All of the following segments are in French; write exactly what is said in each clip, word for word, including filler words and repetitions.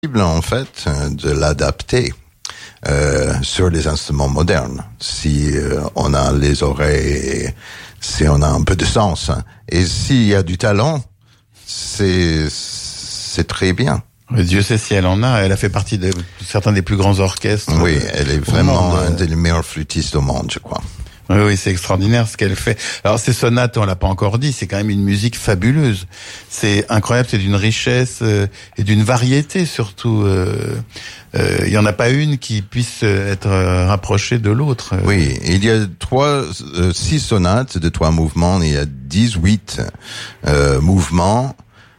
en fait de l'adapter euh, sur les instruments modernes si euh, on a les oreilles et si on a un peu de sens et s'il y a du talent c'est c'est très bien. Dieu sait si elle en a, elle a fait partie de certains des plus grands orchestres. Oui, elle est vraiment un des meilleurs flûtistes au monde, je crois. Oui, oui, c'est extraordinaire ce qu'elle fait. Alors ces sonates, on l'a pas encore dit, c'est quand même une musique fabuleuse. C'est incroyable, c'est d'une richesse euh, et d'une variété surtout. Il euh, euh, y en a pas une qui puisse être euh, rapprochée de l'autre. Oui, il y a trois, euh, six sonates de trois mouvements, il y a dix-huit euh, mouvements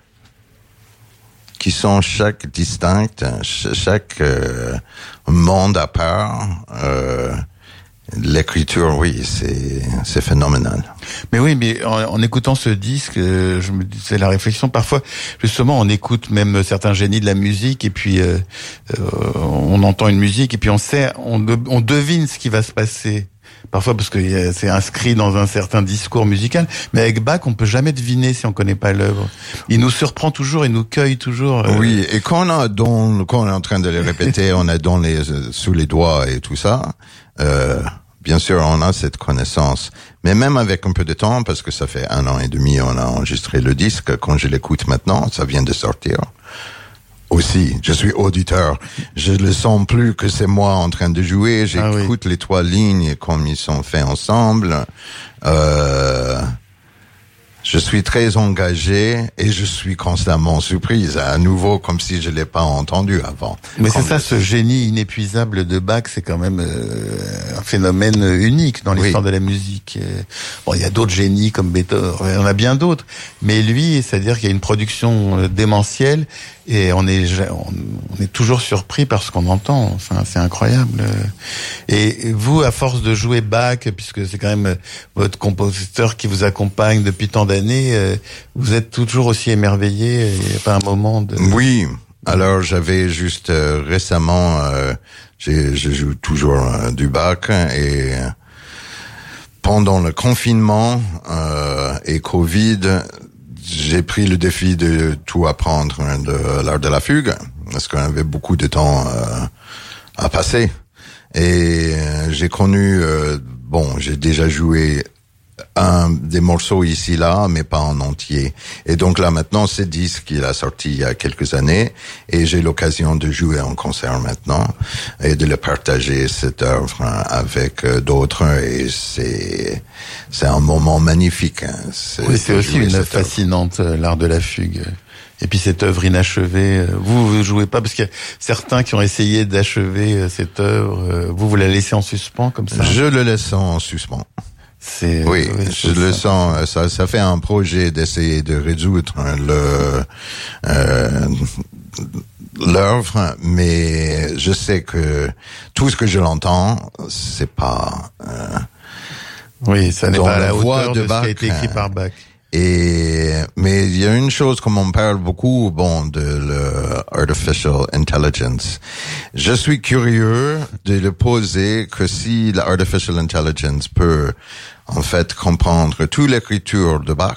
qui sont chaque distincts, chaque euh, monde à part. Euh, L'écriture, oui, c'est c'est phénoménal. Mais oui, mais en, en écoutant ce disque, euh, je me disais la réflexion. Parfois, justement, on écoute même certains génies de la musique et puis euh, euh, on entend une musique et puis on sait, on, on devine ce qui va se passer. Parfois parce que c'est inscrit dans un certain discours musical, mais avec Bach, on peut jamais deviner si on connaît pas l'œuvre. Il nous surprend toujours, il nous cueille toujours. Euh... Oui, et quand on a don, quand on est en train de les répéter, on a dans les sous les doigts et tout ça. Euh, bien sûr, on a cette connaissance. Mais même avec un peu de temps, parce que ça fait un an et demi, on a enregistré le disque. Quand je l'écoute maintenant, ça vient de sortir. Aussi, je suis auditeur. Je ne sens plus que c'est moi en train de jouer. J'écoute ah oui. les trois lignes comme ils sont faits ensemble. Euh, je suis très engagé et je suis constamment surprise, à nouveau comme si je l'ai pas entendu avant. Mais c'est ça, ce génie inépuisable de Bach, c'est quand même euh, un phénomène unique dans l'histoire oui. de la musique. Bon, il y a d'autres génies comme Beethoven, il y en a bien d'autres, mais lui, c'est-à-dire qu'il y a une production démentielle et on est on est toujours surpris par ce qu'on entend. Enfin, c'est incroyable. Et vous, à force de jouer Bach, puisque c'est quand même votre compositeur qui vous accompagne depuis tant d'années, vous êtes toujours aussi émerveillé. Il n'y a pas un moment de... Oui. Alors, j'avais juste euh, récemment, euh, j'ai, je joue toujours euh, du Bach et euh, pendant le confinement euh, et Covid, j'ai pris le défi de tout apprendre de l'art de la fugue parce qu'on avait beaucoup de temps euh, à passer. Et euh, j'ai connu, euh, bon, j'ai déjà joué un des morceaux ici là, mais pas en entier. Et donc là maintenant, ce disque il a sorti il y a quelques années, et j'ai l'occasion de jouer en concert maintenant et de le partager cette œuvre avec d'autres. Et c'est c'est un moment magnifique. Hein. C'est, oui, c'est aussi une œuvre fascinante, l'art de la fugue. Et puis cette œuvre inachevée, vous vous jouez pas parce qu'il y a certains qui ont essayé d'achever cette œuvre. Vous vous la laissez en suspens comme ça? Je le laisse en suspens. C'est, oui, oui je le ça. sens. Ça, ça fait un projet d'essayer de résoudre le euh, l'œuvre, mais je sais que tout ce que je l'entends, c'est pas. Euh, oui, ça n'est pas à la hauteur de, de Bach, ce qui a été écrit par Bach. Et mais il y a une chose comme on parle beaucoup, bon, de l'artificial intelligence. Je suis curieux de le poser que si l'artificial intelligence peut en fait comprendre toute l'écriture de Bach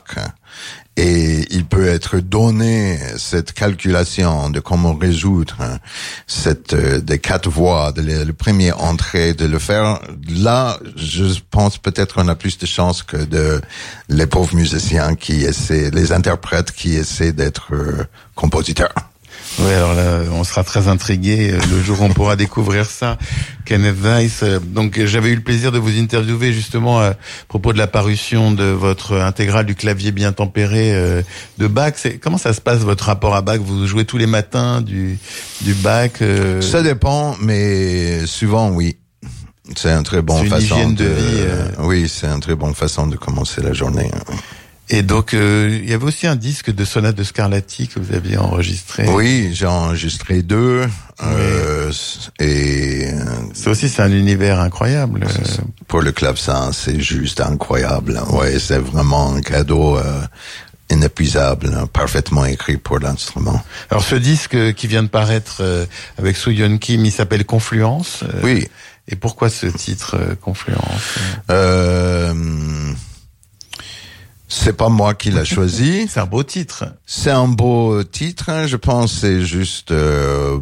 et il peut être donné cette calculation de comment résoudre cette des quatre voix, de le, le premier entrée, de le faire. Là, je pense peut-être qu'on a plus de chances que de les pauvres musiciens qui essaient, les interprètes qui essaient d'être euh, compositeurs. Oui, alors là, on sera très intrigué le jour où on pourra découvrir ça. Kenneth Weiss, donc j'avais eu le plaisir de vous interviewer justement à propos de la parution de votre intégrale du clavier bien tempéré de Bach. C'est, comment ça se passe votre rapport à Bach? Vous jouez tous les matins du du Bach? Euh... Ça dépend, mais souvent oui. C'est un très bon c'est une façon hygiène de, de vie. Euh... Oui, c'est un très bon façon de commencer la journée. Et donc, euh, il y avait aussi un disque de sonate de Scarlatti que vous aviez enregistré. Oui, j'ai enregistré deux. Oui. Euh, et ça aussi, c'est un univers incroyable. Pour le clavecin, c'est juste incroyable. Ouais, c'est vraiment un cadeau euh, inépuisable, parfaitement écrit pour l'instrument. Alors, ce disque qui vient de paraître euh, avec Soo Yeon Kim, il s'appelle Confluence. Euh, oui. Et pourquoi ce titre, euh, Confluence? Euh... C'est pas moi qui l'a choisi. C'est un beau titre. C'est un beau titre. Je pense que c'est juste euh,